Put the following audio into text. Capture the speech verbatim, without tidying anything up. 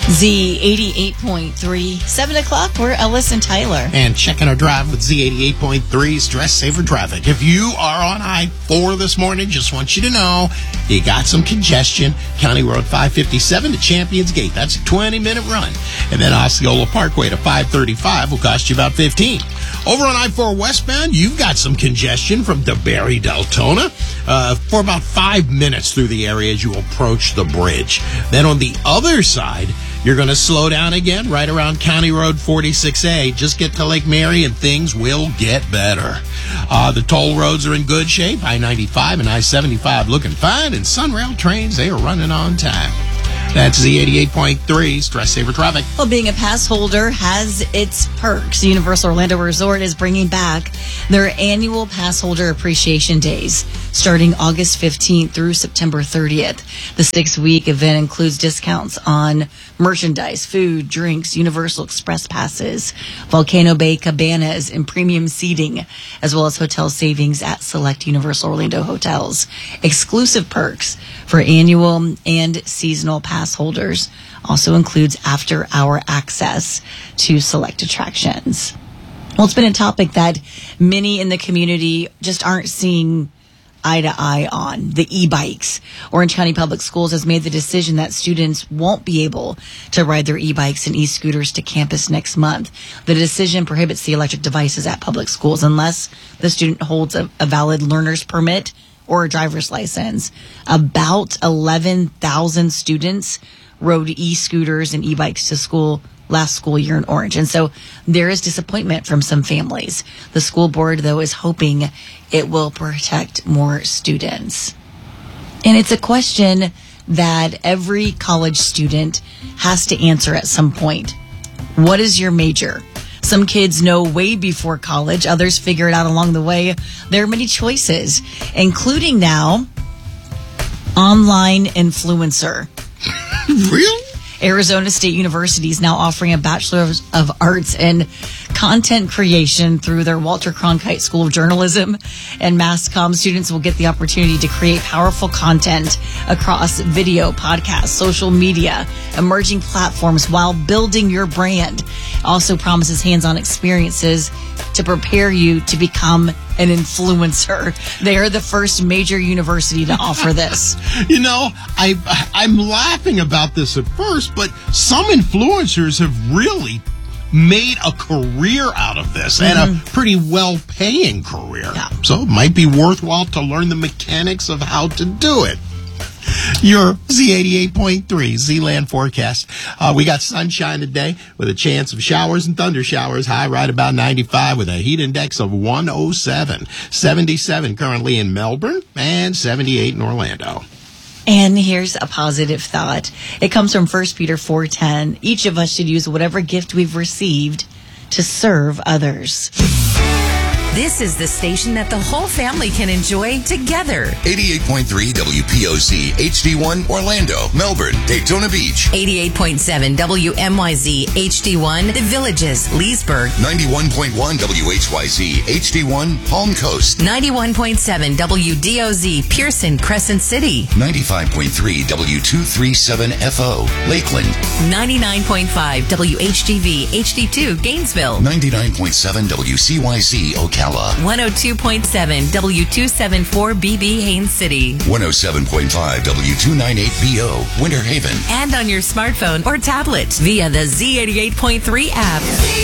Z eighty-eight point three, seven o'clock, we're Ellis and Tyler. And checking our drive with Z eighty-eight point three, Stress Saver Traffic. If you are on I four this morning, just want you to know you got some congestion. County Road five fifty-seven to Champions Gate. That's a twenty-minute run. And then Osceola Parkway to five thirty-five will cost you about fifteen. Over on I four westbound, you've got some congestion from DeBerry Deltona uh, for about five minutes through the area as you approach the bridge. Then on the other side, you're going to slow down again right around County Road forty-six A. Just get to Lake Mary and things will get better. Uh, the toll roads are in good shape. I ninety-five and I seventy-five looking fine, and Sunrail trains, they are running on time. That's Z eighty-eight point three, Stress Saver Traffic. Well, being a pass holder has its perks. Universal Orlando Resort is bringing back their annual pass holder appreciation days starting August fifteenth through September thirtieth. The six-week event includes discounts on merchandise, food, drinks, Universal Express passes, Volcano Bay cabanas, and premium seating, as well as hotel savings at select Universal Orlando hotels. Exclusive perks for annual and seasonal pass holders also includes after-hour access to select attractions. Well, it's been a topic that many in the community just aren't seeing eye to eye on, the e-bikes. Orange County Public Schools has made the decision that students won't be able to ride their e-bikes and e-scooters to campus next month. The decision prohibits the electric devices at public schools unless the student holds a, a valid learner's permit or a driver's license. About eleven thousand students rode e-scooters and e-bikes to school last school year in Orange. And so there is disappointment from some families. The school board, though, is hoping it will protect more students. And it's a question that every college student has to answer at some point. What is your major? Some kids know way before college. Others figure it out along the way. There are many choices, including now online influencer. Really? Arizona State University is now offering a Bachelor of, of Arts in Content Creation through their Walter Cronkite School of Journalism and Mass Comm. Students will get the opportunity to create powerful content across video, podcasts, social media, emerging platforms while building your brand. Also promises hands-on experiences to prepare you to become an influencer. They are the first major university to offer this. You know, I, I'm laughing about this at first, but some influencers have really made a career out of this, mm-hmm. and a pretty well-paying career. Yeah. So it might be worthwhile to learn the mechanics of how to do it. Your Z eighty-eight point three Z-Land forecast. Uh, we got sunshine today with a chance of showers and thunder showers. High right about ninety-five with a heat index of one oh seven. seventy-seven currently in Melbourne and seventy-eight in Orlando. And here's a positive thought. It comes from First Peter four ten. Each of us should use whatever gift we've received to serve others. This is the station that the whole family can enjoy together. eighty-eight point three W P O Z H D one Orlando, Melbourne, Daytona Beach. eighty-eight point seven W M Y Z H D one The Villages, Leesburg. ninety-one point one W H Y Z H D one Palm Coast. ninety-one point seven W D O Z Pearson, Crescent City. ninety-five point three W two thirty-seven F O Lakeland. ninety-nine point five W H D V H D two Gainesville. ninety-nine point seven W C Y Z Ocala. one oh two point seven W two seventy-four B B Haines City. one oh seven point five W two ninety-eight B O Winter Haven. And on your smartphone or tablet via the Z eighty-eight point three app.